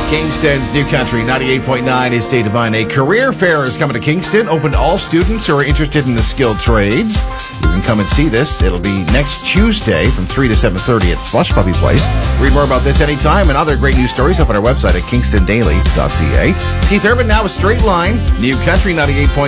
Kingston's New Country 98.9 is State Divine. A career fair is coming to Kingston, open to all students who are interested in the skilled trades. You can come and see this. It'll be next Tuesday from 3 to 7:30 at Slush Puppy Place. Read more about this anytime and other great news stories up on our website at kingstondaily.ca. It's Keith Urban now with Straight Line, New Country 98.9.